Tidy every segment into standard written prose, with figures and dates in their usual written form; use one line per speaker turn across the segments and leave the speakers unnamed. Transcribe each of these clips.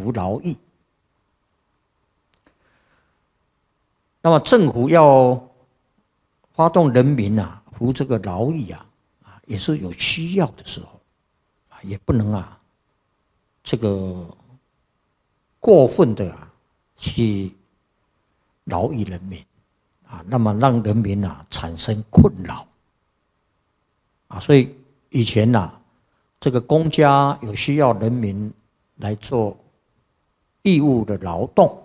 服劳役。那么政府要发动人民啊服这个劳役啊，也是有需要的时候，也不能这个过分的去劳役人民那么让人民产生困扰所以以前这个公家有需要人民来做义务的劳动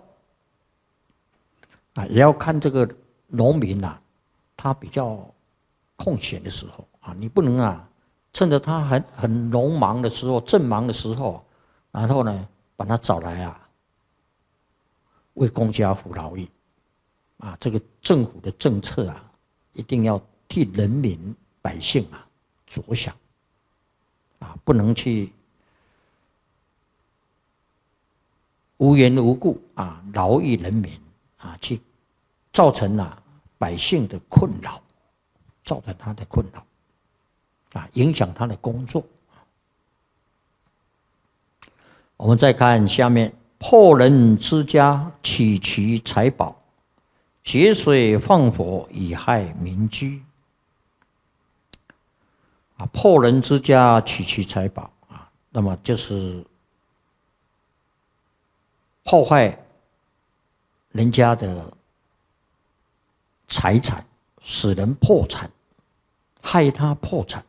也要看这个农民他比较空闲的时候你不能趁着他很农忙的时候、正忙的时候，然后呢把他找来为公家服劳役这个政府的政策一定要替人民百姓着想不能去无缘无故劳役人民去造成百姓的困扰，造成他的困扰影响他的工作。我们再看下面，破人之家，取其财宝，劫水放火，以害民居。破人之家，取其财宝那么就是破坏人家的财产，使人破产，害他破产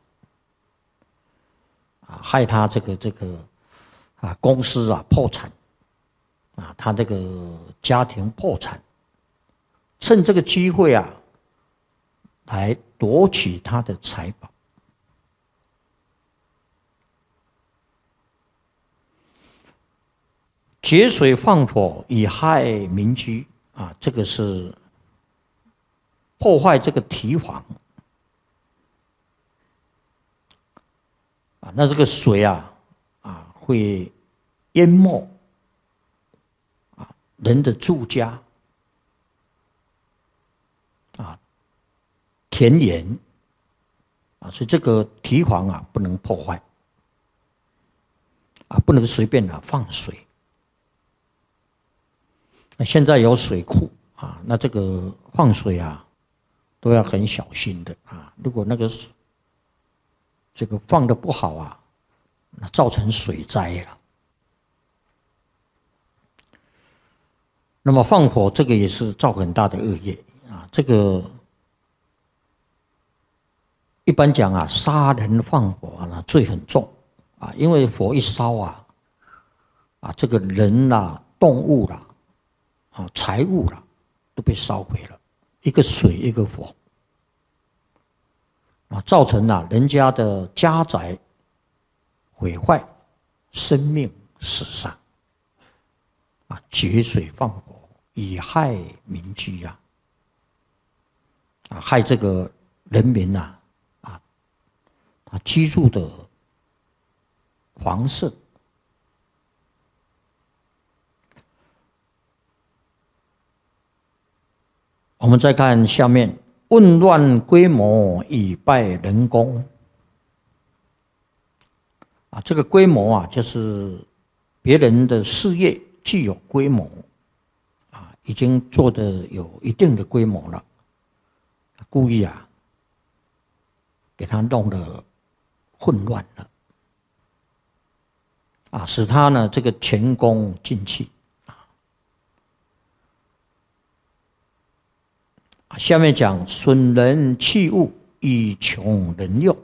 害他这个公司破产他这个家庭破产，趁这个机会来夺取他的财宝。劫水放火，以害民居这个是破坏这个堤防那这个水会淹没人的住家田园所以这个堤防不能破坏不能随便放水。现在有水库那这个放水都要很小心的如果那个这个放的不好那造成水灾了。那么放火这个也是造很大的恶业这个一般讲杀人放火罪很重因为火一烧这个人动物财物都被烧毁了，一个水一个火造成人家的家宅毁坏，生命死伤劫水放火，以害民居害这个人民他居住的房舍。我们再看下面，混乱规模，以败人功。这个规模就是别人的事业具有规模已经做得有一定的规模了，故意给他弄得混乱了使他呢这个前功尽弃。下面讲损人器物，以穷人用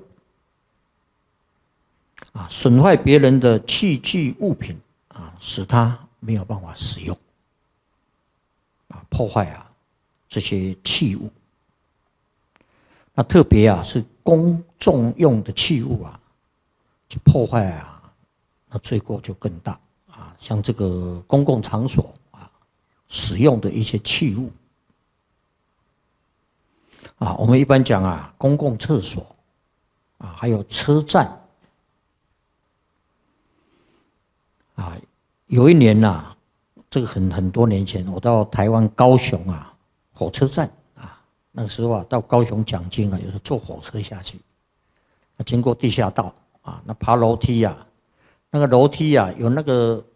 损坏别人的器具物品使他没有办法使用破坏这些器物。那特别是公众用的器物去破坏那罪过就更大像这个公共场所使用的一些器物我们一般讲公共厕所还有车站有一年这个很多年前，我到台湾高雄火车站那个时候到高雄讲经有时候坐火车下去，经过地下道那爬楼梯那个楼梯有那个